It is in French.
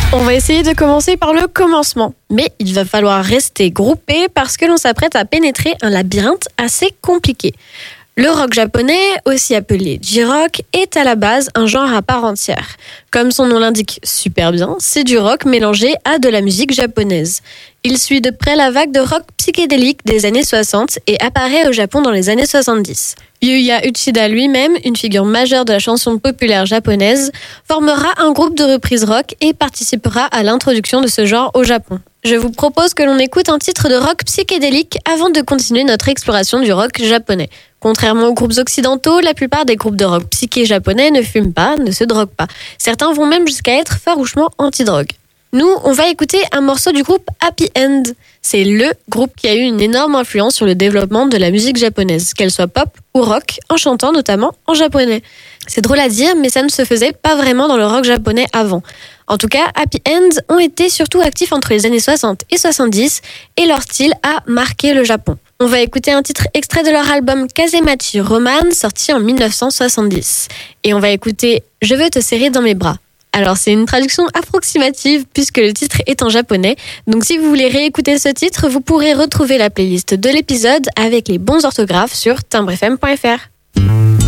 On va essayer de commencer par le commencement, mais il va falloir rester groupé parce que l'on s'apprête à pénétrer un labyrinthe assez compliqué. Le rock japonais, aussi appelé J-rock, est à la base un genre à part entière. Comme son nom l'indique super bien, c'est du rock mélangé à de la musique japonaise. Il suit de près la vague de rock psychédélique des années 60 et apparaît au Japon dans les années 70. Yuya Uchida lui-même, une figure majeure de la chanson populaire japonaise, formera un groupe de reprise rock et participera à l'introduction de ce genre au Japon. Je vous propose que l'on écoute un titre de rock psychédélique avant de continuer notre exploration du rock japonais. Contrairement aux groupes occidentaux, la plupart des groupes de rock psyché japonais ne fument pas, ne se droguent pas. Certains vont même jusqu'à être farouchement anti-drogue. Nous, on va écouter un morceau du groupe Happy End. C'est le groupe qui a eu une énorme influence sur le développement de la musique japonaise, qu'elle soit pop ou rock, en chantant notamment en japonais. C'est drôle à dire, mais ça ne se faisait pas vraiment dans le rock japonais avant. En tout cas, Happy End ont été surtout actifs entre les années 60 et 70, et leur style a marqué le Japon. On va écouter un titre extrait de leur album Kazemachi Roman, sorti en 1970. Et on va écouter « Je veux te serrer dans mes bras ». Alors c'est une traduction approximative puisque le titre est en japonais. Donc si vous voulez réécouter ce titre, vous pourrez retrouver la playlist de l'épisode avec les bons orthographes sur timbrefm.fr.